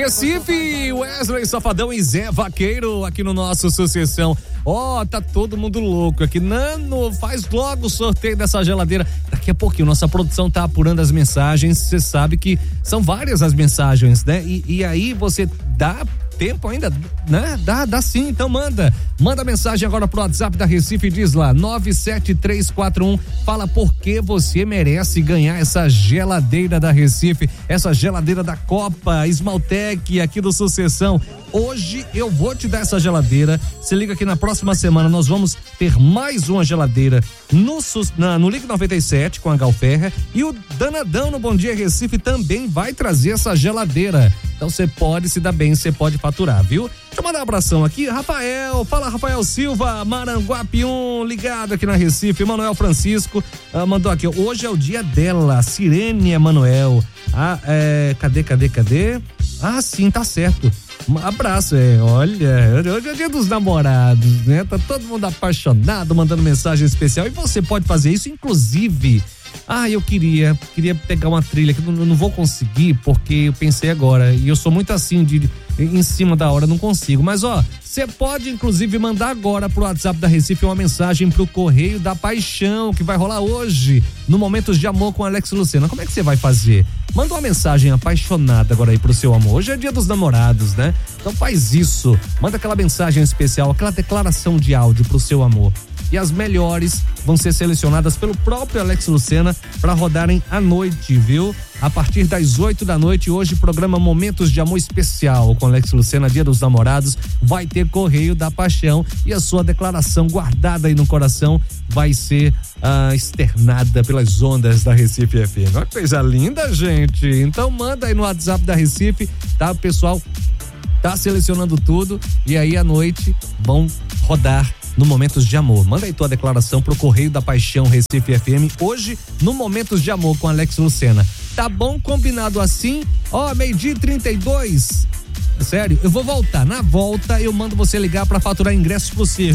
Recife, Wesley Safadão e Zé Vaqueiro aqui no nosso Sucessão. Tá todo mundo louco aqui. Nano, faz logo o sorteio dessa geladeira. Daqui a pouquinho, nossa produção tá apurando as mensagens. Você sabe que são várias as mensagens, né? E aí você dá tempo ainda, né? Dá sim, então manda mensagem agora pro WhatsApp da Recife, diz lá, 97341, fala por que você merece ganhar essa geladeira da Recife, essa geladeira da Copa Esmaltec aqui do Sucessão. Hoje eu vou te dar essa geladeira, se liga que na próxima semana nós vamos ter mais uma geladeira no Ligue 97 com a Galferra, e o Danadão no Bom Dia Recife também vai trazer essa geladeira. Então você pode se dar bem, você pode faturar, viu? Deixa eu mandar um abração aqui, Rafael, fala Rafael Silva, Maranguape 1, ligado aqui na Recife, Manuel Francisco, mandou aqui, hoje é o dia dela, Sirene Emanuel, cadê? Sim, tá certo. Um abraço, olha, hoje é dia dos namorados, né? Tá todo mundo apaixonado, mandando mensagem especial, e você pode fazer isso, inclusive. Eu queria pegar uma trilha que não vou conseguir, porque eu pensei agora, e eu sou muito assim, em cima da hora, não consigo, mas você pode inclusive mandar agora pro WhatsApp da Recife uma mensagem pro Correio da Paixão, que vai rolar hoje, no Momentos de Amor com Alex Lucena. Como é que você vai fazer? Manda uma mensagem apaixonada agora aí pro seu amor. Hoje é dia dos namorados, né? Então faz isso, manda aquela mensagem especial, aquela declaração de áudio pro seu amor. E as melhores vão ser selecionadas pelo próprio Alex Lucena para rodarem à noite, viu? A partir das 8 da noite, hoje, programa Momentos de Amor Especial com Alex Lucena, Dia dos Namorados, vai ter Correio da Paixão, e a sua declaração guardada aí no coração vai ser externada pelas ondas da Recife FM. Olha que coisa linda, gente. Então manda aí no WhatsApp da Recife, tá? O pessoal tá selecionando tudo, e aí à noite vão rodar no Momentos de Amor. Manda aí tua declaração pro Correio da Paixão Recife FM, hoje no Momentos de Amor com Alex Lucena. Tá bom? Combinado assim? 12:32. Sério, eu vou voltar. Na volta eu mando você ligar pra faturar ingressos pro circo.